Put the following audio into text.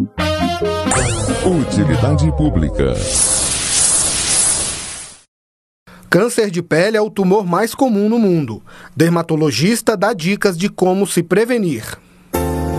Utilidade pública. Câncer de pele é o tumor mais comum no mundo. Dermatologista dá dicas de como se prevenir.